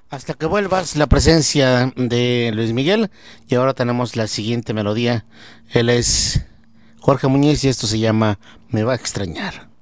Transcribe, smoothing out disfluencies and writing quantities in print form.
Hasta que vuelvas, la presencia de Luis Miguel. Y ahora tenemos la siguiente melodía. Él es Jorge Muñiz y esto se llama Me va a extrañar.